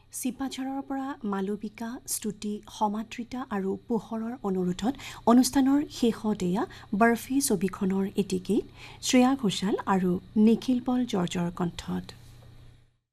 চিপাঝাৰৰ পৰা মালবিকা, স্তুতি, সমাদৃতা আৰু পোহৰৰ অনুৰোধত অনুষ্ঠানৰ শেষত এয়া বৰফি ছবিখনৰ এটি গীত শ্ৰেয়া ঘোষাল আৰু নিখিল পল জৰ্জৰ কণ্ঠত।